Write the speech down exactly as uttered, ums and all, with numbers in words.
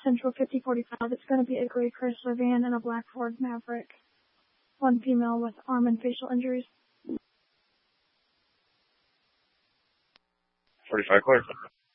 Central fifty forty-five. It's going to be a gray Chrysler van and a black Ford Maverick. One female with arm and facial injuries. forty-five clear.